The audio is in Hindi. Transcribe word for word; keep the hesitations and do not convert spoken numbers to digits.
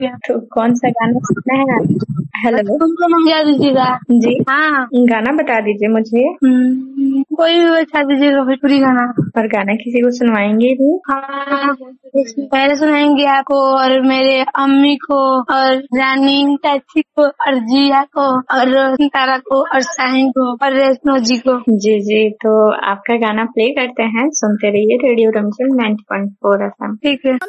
रुपया। तो कौन सा गाना सुनना है आप? हेलो, तुमको मंगा दीजिएगा। जी हाँ, गाना बता दीजिए मुझे। हम्म, कोई भी बता दीजिएगा भोजपुरी गाना। और गाना किसी को सुनवाएंगे भी? हाँ, पहले सुनाएंगे आपको और मेरे अम्मी को और रानी चाची को और जिया को और रोशन तारा को और साहिन को और रेशमा जी को। जी जी, तो आपका गाना प्ले करते हैं, सुनते रहिए radio रमजन ninety point four F M. ठीक है।